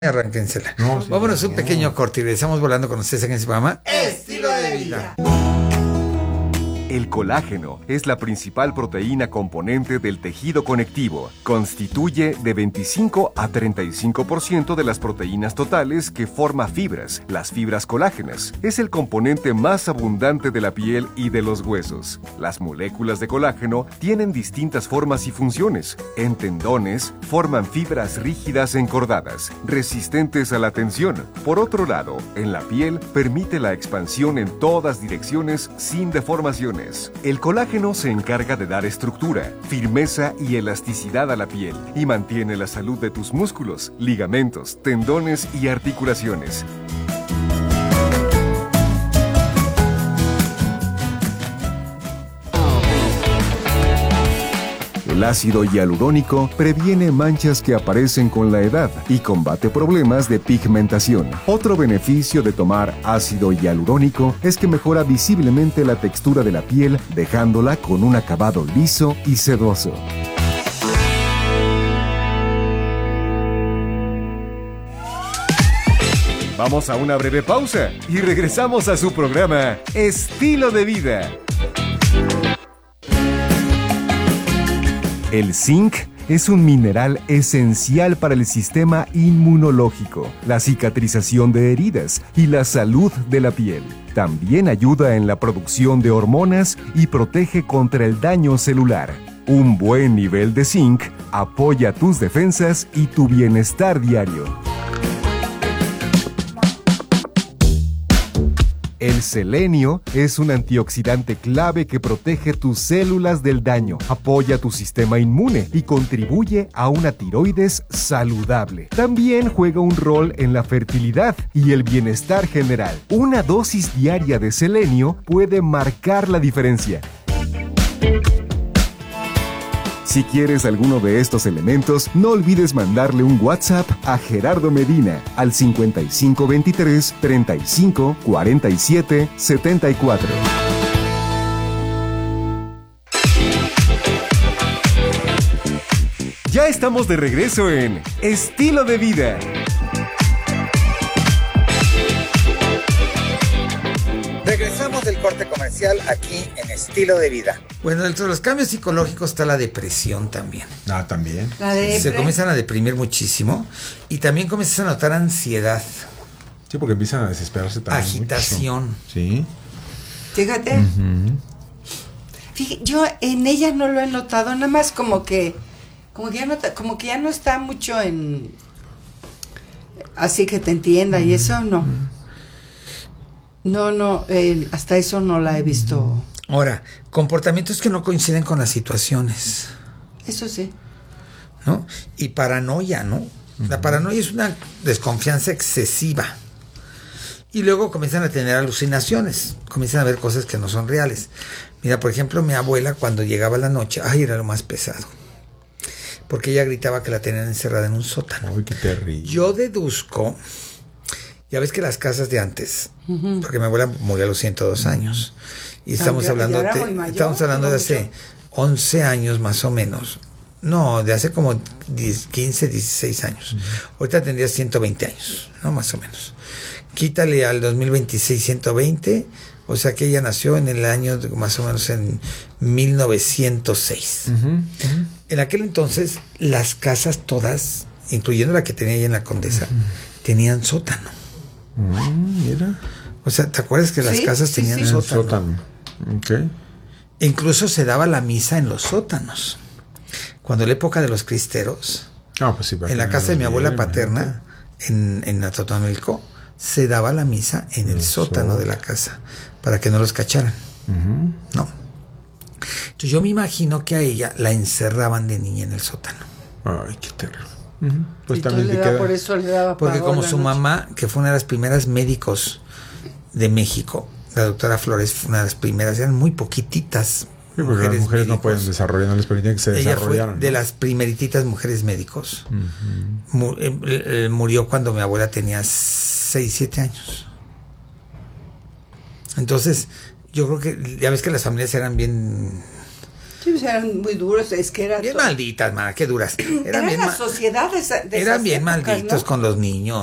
Arránquensela. No, sí, Vámonos un no. pequeño corte y regresamos volando con ustedes aquí en su programa Estilo de vida. El colágeno es la principal proteína componente del tejido conectivo. Constituye de 25 a 35% de las proteínas totales que forma fibras, las fibras colágenas. Es el componente más abundante de la piel y de los huesos. Las moléculas de colágeno tienen distintas formas y funciones. En tendones, forman fibras rígidas encordadas, resistentes a la tensión. Por otro lado, en la piel, permite la expansión en todas direcciones sin deformaciones. El colágeno se encarga de dar estructura, firmeza y elasticidad a la piel y mantiene la salud de tus músculos, ligamentos, tendones y articulaciones. El ácido hialurónico previene manchas que aparecen con la edad y combate problemas de pigmentación. Otro beneficio de tomar ácido hialurónico es que mejora visiblemente la textura de la piel, dejándola con un acabado liso y sedoso. Vamos a una breve pausa y regresamos a su programa Estilo de Vida. El zinc es un mineral esencial para el sistema inmunológico, la cicatrización de heridas y la salud de la piel. También ayuda en la producción de hormonas y protege contra el daño celular. Un buen nivel de zinc apoya tus defensas y tu bienestar diario. El selenio es un antioxidante clave que protege tus células del daño, apoya tu sistema inmune y contribuye a una tiroides saludable. También juega un rol en la fertilidad y el bienestar general. Una dosis diaria de selenio puede marcar la diferencia. Si quieres alguno de estos elementos, no olvides mandarle un WhatsApp a Gerardo Medina al 5523 35 47 74. Ya estamos de regreso en Estilo de Vida. Regresamos del corte comercial aquí en Estilo de Vida. Bueno, dentro de los cambios psicológicos está la depresión también. Ah, también. La de Se comienzan a deprimir muchísimo y también comienzas a notar ansiedad, Sí, porque empiezan a desesperarse también. agitación. Mucho. Sí. Fíjate. Yo en ellas no lo he notado, nada más como que ya no está mucho en así que te entienda y eso no. No, hasta eso no la he visto. Ahora, comportamientos que no coinciden con las situaciones, Eso sí. ¿no? Y paranoia, ¿no? La paranoia es una desconfianza excesiva. Y luego comienzan a tener alucinaciones, comienzan a ver cosas que no son reales. Mira, por ejemplo, mi abuela cuando llegaba la noche, era lo más pesado. Porque ella gritaba que la tenían encerrada en un sótano. Ay, qué terrible. Yo deduzco, ya ves que las casas de antes, porque mi abuela murió a los 102 años, y estamos Ya hablando, era muy mayor, estamos hablando de mucho. hace 11 años más o menos. No, de hace como 15, 16 años. Ahorita tendría 120 años, ¿no? Más o menos. Quítale al 2026 120, o sea que ella nació en el año más o menos en 1906. En aquel entonces, las casas todas, incluyendo la que tenía ella en la Condesa, tenían sótano. Mira. O sea, ¿te acuerdas que las Sí, casas sí, tenían sí. sótano? Sótano. Ok. Incluso se daba la misa en los sótanos. Cuando la época de los cristeros, Ah, pues sí. en la casa de mi abuela paterna, en Atotonilco, se daba la misa en el sótano de la casa, para que no los cacharan. No. Entonces yo me imagino que a ella la encerraban de niña en el sótano. Ay, qué terrible. Pues Y también le te da, queda. por eso le daba Porque pavor como la su noche. mamá, que fue una de las primeras médicos de México, la doctora Flores fue una de las primeras, eran muy poquititas Sí, porque las mujeres no médicos. pueden desarrollar, no les permiten que se Ella fue desarrollaran. de ¿no? las primerititas mujeres médicos. Murió cuando mi abuela tenía 6, 7 años. Entonces, yo creo que, ya ves que las familias eran bien Sí, pues eran muy duros, es que era Bien todo- malditas, man, qué duras. Eran bien las sociedades de eran esas bien épocas, malditos ¿no? con los niños.